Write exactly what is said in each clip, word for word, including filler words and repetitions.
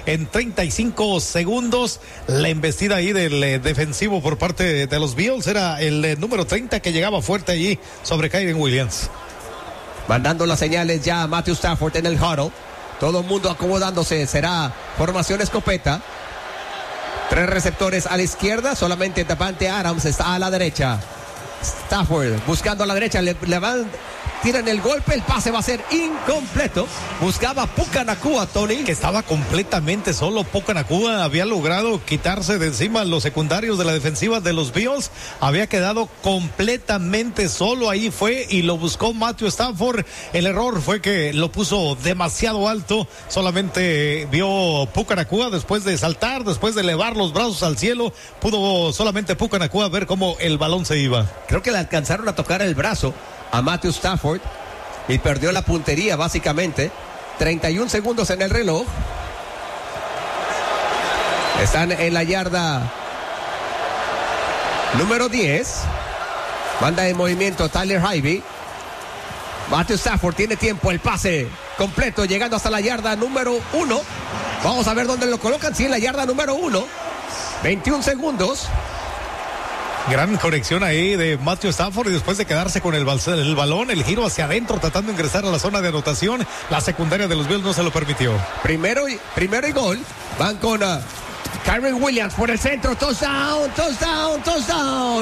en treinta y cinco segundos. La embestida ahí del eh, defensivo por parte de los Bills era el eh, número treinta que llegaba fuerte allí sobre Kyren Williams. Mandando las señales ya a Matthew Stafford en el huddle. Todo el mundo acomodándose. Será formación escopeta. Tres receptores a la izquierda. Solamente Davante Adams está a la derecha. Stafford buscando a la derecha. Le, le van, tiran el golpe. El pase va a ser incompleto. Buscaba Puka Nacua, Tony. Que estaba completamente solo. Puka Nacua había logrado quitarse de encima los secundarios de la defensiva de los Bills. Había quedado completamente solo. Ahí fue y lo buscó Matthew Stafford. El error fue que lo puso demasiado alto. Solamente vio Puka Nacua después de saltar, después de elevar los brazos al cielo. Pudo solamente Puka Nacua ver cómo el balón se iba. Creo que le alcanzaron a tocar el brazo a Matthew Stafford y perdió la puntería básicamente. treinta y un segundos en el reloj. Están en la yarda número diez. Manda en movimiento Tyler Higbee. Matthew Stafford tiene tiempo, el pase completo llegando hasta la yarda número uno. Vamos a ver dónde lo colocan. Sí, en la yarda número uno. veintiún segundos. Gran conexión ahí de Matthew Stafford y después de quedarse con el, bal- el balón, el giro hacia adentro tratando de ingresar a la zona de anotación, la secundaria de los Bills no se lo permitió. Primero y, primero y gol. Van con uh, Kyren Williams por el centro. Touchdown, touchdown, touchdown.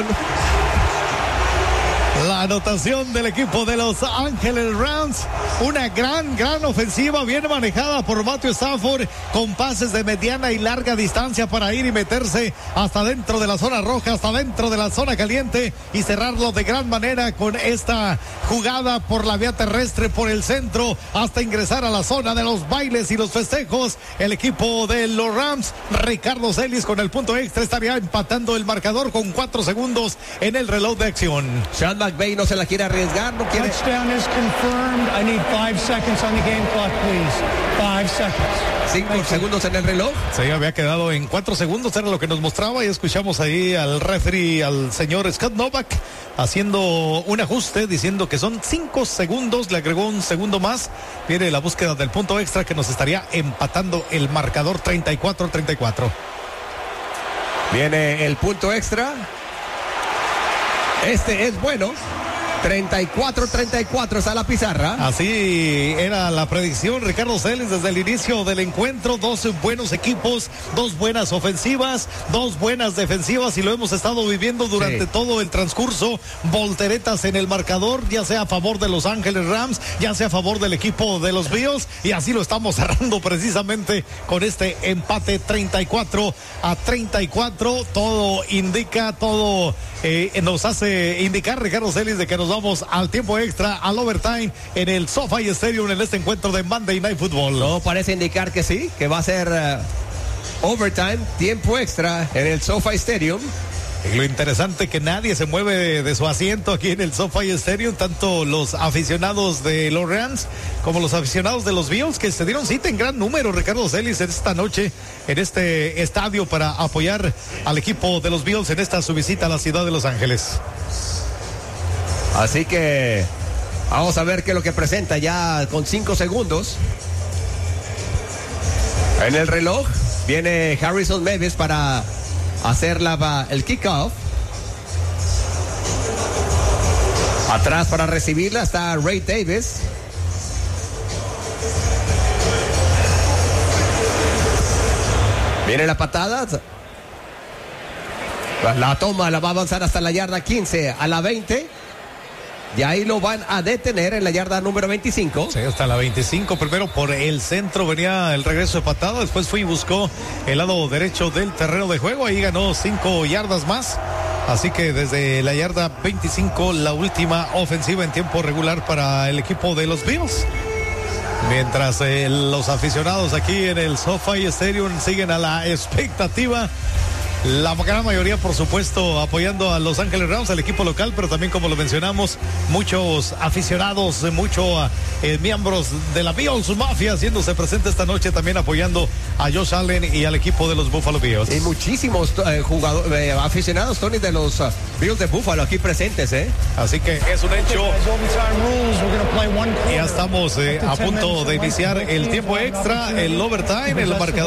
La anotación del equipo de Los Ángeles Rams. Una gran, gran ofensiva bien manejada por Matthew Stafford con pases de mediana y larga distancia para ir y meterse hasta dentro de la zona roja, hasta dentro de la zona caliente y cerrarlo de gran manera con esta jugada por la vía terrestre, por el centro, hasta ingresar a la zona de los bailes y los festejos. El equipo de los Rams, Ricardo Celis con el punto extra estaría empatando el marcador con cuatro segundos en el reloj de acción. Sean McVay no se la quiere arriesgar, no quiere. Touchdown is confirmed. I need five seconds on the game clock, please. Five seconds. Cinco segundos en el reloj. Sí, había quedado en cuatro segundos, era lo que nos mostraba, y escuchamos ahí al referee, al señor Scott Novak, haciendo un ajuste, diciendo que son cinco segundos, le agregó un segundo más. Viene la búsqueda del punto extra que nos estaría empatando el marcador treinta y cuatro a treinta y cuatro. Viene el punto extra. Este es bueno. treinta y cuatro a treinta y cuatro está la pizarra. Así era la predicción, Ricardo Celis, desde el inicio del encuentro. Dos buenos equipos, dos buenas ofensivas, dos buenas defensivas, y lo hemos estado viviendo durante sí. todo el transcurso. Volteretas en el marcador, ya sea a favor de Los Ángeles Rams, ya sea a favor del equipo de los Bills, y así lo estamos cerrando precisamente con este empate treinta y cuatro a treinta y cuatro. Todo indica, todo eh, nos hace indicar, Ricardo Celis, de que nos vamos al tiempo extra, al overtime en el SoFi Stadium en este encuentro de Monday Night Football. No parece indicar que sí, que va a ser uh, overtime, tiempo extra en el SoFi Stadium. Y lo interesante que nadie se mueve de, de su asiento aquí en el SoFi Stadium, tanto los aficionados de los Rams como los aficionados de los Bills, que se dieron cita en gran número, Ricardo Celis, esta noche en este estadio para apoyar al equipo de los Bills en esta su visita a la ciudad de Los Ángeles. Así que vamos a ver qué es lo que presenta ya con cinco segundos. En el reloj viene Harrison Mevis para hacer la, el kickoff. Atrás para recibirla está Ray Davis. Viene la patada. La toma, la va a avanzar hasta la yarda quince, a la veinte. Y ahí lo van a detener en la yarda número veinticinco. Sí, hasta la veinticinco. Primero por el centro venía el regreso de patada. Después fue y buscó el lado derecho del terreno de juego. Ahí ganó cinco yardas más. Así que desde la yarda veinticinco, la última ofensiva en tiempo regular para el equipo de los Bills. Mientras eh, los aficionados aquí en el SoFi Stadium siguen a la expectativa. La gran mayoría, por supuesto, apoyando a Los Ángeles Rams, al equipo local, pero también, como lo mencionamos, muchos aficionados, muchos eh, miembros de la Bills Mafia haciéndose presente esta noche, también apoyando a Josh Allen y al equipo de los Buffalo Bills. Y muchísimos eh, jugadores, eh, aficionados, Tony, de los uh, Bills de Buffalo aquí presentes, ¿eh? Así que es un hecho. Ya estamos eh, a punto de iniciar el tiempo extra, el overtime, el marcador.